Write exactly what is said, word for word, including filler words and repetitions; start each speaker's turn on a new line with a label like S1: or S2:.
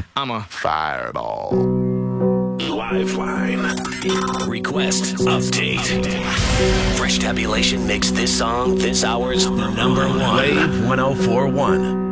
S1: I'm a
S2: fireball.
S3: Lifeline. Request update. Fresh Tabulation makes this song this hour's number one.
S4: Wave one oh four one.